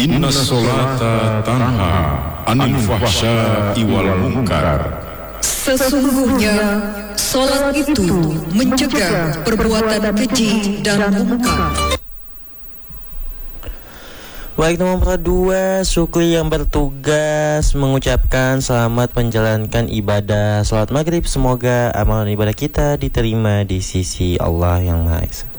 Inna sholata tanha anil fahsya'i wal munkar. Sesungguhnya salat itu mencegah perbuatan keji dan mungkar. Baik, nomor 2, Sukli yang bertugas mengucapkan selamat menjalankan ibadah salat maghrib. Semoga amalan ibadah kita diterima di sisi Allah yang Maha Esa.